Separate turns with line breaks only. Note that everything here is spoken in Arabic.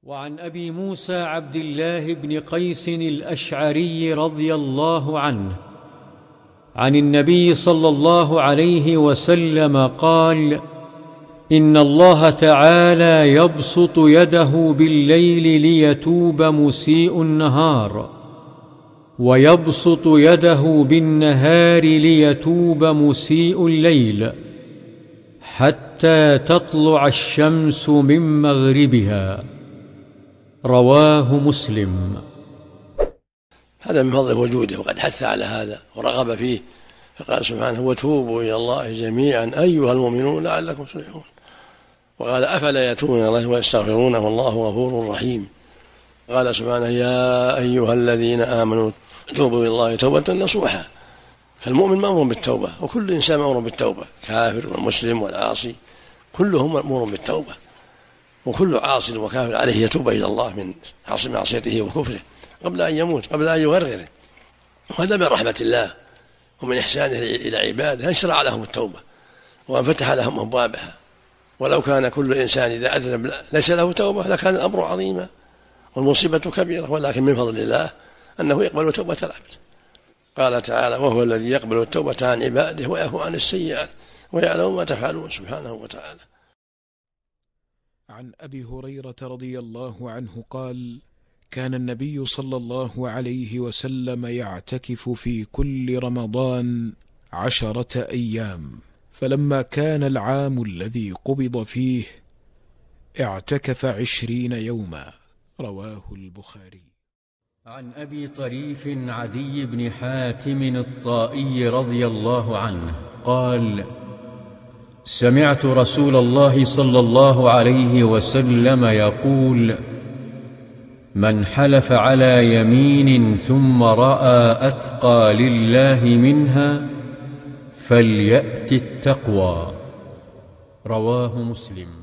وعن أبي موسى عبد الله بن قيس الأشعري رضي الله عنه عن النبي صلى الله عليه وسلم قال: إن الله تعالى يبسط يده بالليل ليتوب مسيء النهار، ويبسط يده بالنهار ليتوب مسيء الليل، حتى تطلع الشمس من مغربها. رواه مسلم.
هذا من فضل وجوده، وقد حث على هذا ورغب فيه، فقال سبحانه: وتوبوا إلى الله جميعا أيها المؤمنون لعلكم تفلحون. وقال: أفلا يتوبون إلى الله ويستغفرونه والله غفور رحيم. قال سبحانه: يا أيها الذين آمنوا توبوا إلى الله توبة نصوحا. فالمؤمن مأمور بالتوبة، وكل إنسان مأمور بالتوبة، كافر والمسلم والعاصي كلهم مأمور بالتوبة، وكل عاصي وكافر عليه يتوب إلى الله من معصيته وكفره قبل أن يموت، قبل أن يغرغر. وهذا من رحمة الله ومن إحسانه إلى عباده أن شرع لهم التوبة وأن فتح لهم أبوابها. ولو كان كل إنسان إذا أذنب ليس له توبة لكان الأمر عظيما والمصيبة كبيرة، ولكن من فضل الله أنه يقبل توبة العبد. قال تعالى: وهو الذي يقبل التوبة عن عباده ويعفو عن السيئات ويعلم ما تفعلون سبحانه وتعالى.
عن أبي هريرة رضي الله عنه قال: كان النبي صلى الله عليه وسلم يعتكف في كل رمضان 10 أيام، فلما كان العام الذي قبض فيه اعتكف 20 يوما. رواه البخاري.
عن أبي طريف عدي بن حاتم الطائي رضي الله عنه قال: سمعت رسول الله صلى الله عليه وسلم يقول: من حلف على يمين ثم رأى أتقى لله منها فليأت التقوى. رواه مسلم.